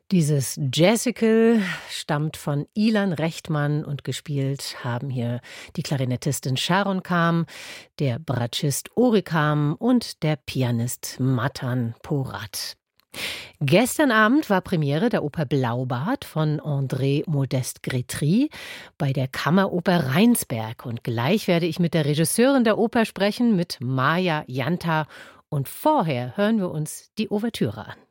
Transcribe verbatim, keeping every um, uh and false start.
Dieses Jazzical stammt von Ilan Rechtmann und gespielt haben hier die Klarinettistin Sharon Kam, der Bratschist Ori Kam und der Pianist Matan Porat. Gestern Abend war Premiere der Oper Blaubart von André Modeste Grétry bei der Kammeroper Rheinsberg. Und gleich werde ich mit der Regisseurin der Oper sprechen, mit Maja Janta. Und vorher hören wir uns die Ouvertüre an.